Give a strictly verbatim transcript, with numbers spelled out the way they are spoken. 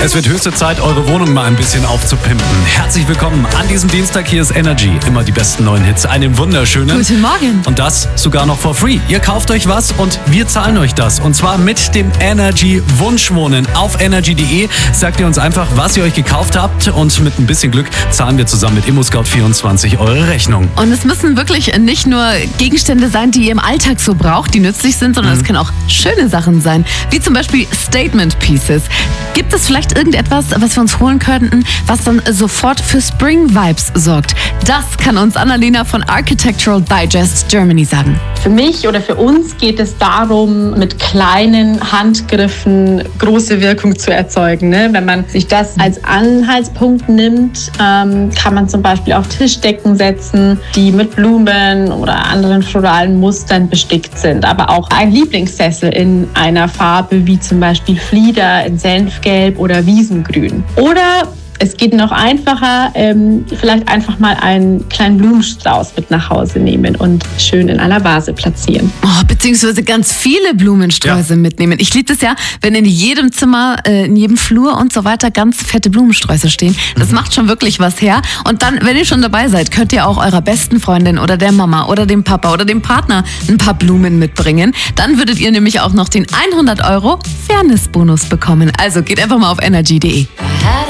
Es wird höchste Zeit, eure Wohnung mal ein bisschen aufzupimpen. Herzlich willkommen an diesem Dienstag. Hier ist Energy. Immer die besten neuen Hits. Einen wunderschönen. Guten Morgen. Und das sogar noch for free. Ihr kauft euch was und wir zahlen euch das. Und zwar mit dem Energy Wunschwohnen. Auf energy punkt de sagt ihr uns einfach, was ihr euch gekauft habt. Und mit ein bisschen Glück zahlen wir zusammen mit ImmoScout vierundzwanzig eure Rechnung. Und es müssen wirklich nicht nur Gegenstände sein, die ihr im Alltag so braucht, die nützlich sind, sondern mhm. es können auch schöne Sachen sein. Wie zum Beispiel Statement Pieces. Gibt es vielleicht irgendetwas, was wir uns holen könnten, was dann sofort für Spring-Vibes sorgt? Das kann uns Annalena von Architectural Digest Germany sagen. Für mich oder für uns geht es darum, mit kleinen Handgriffen große Wirkung zu erzeugen. Ne? Wenn man sich das als Anhaltspunkt nimmt, ähm, kann man zum Beispiel auf Tischdecken setzen, die mit Blumen oder anderen floralen Mustern bestickt sind. Aber auch ein Lieblingssessel in einer Farbe wie zum Beispiel Flieder in Senfgelb oder Wiesengrün. Oder es geht noch einfacher, ähm, vielleicht einfach mal einen kleinen Blumenstrauß mit nach Hause nehmen und schön in einer Vase platzieren. Oh, beziehungsweise ganz viele Blumensträuße ja. mitnehmen. Ich liebe es ja, wenn in jedem Zimmer, äh, in jedem Flur und so weiter ganz fette Blumensträuße stehen. Das mhm. macht schon wirklich was her. Und dann, wenn ihr schon dabei seid, könnt ihr auch eurer besten Freundin oder der Mama oder dem Papa oder dem Partner ein paar Blumen mitbringen. Dann würdet ihr nämlich auch noch den hundert Euro Fairness-Bonus bekommen. Also geht einfach mal auf energy punkt de.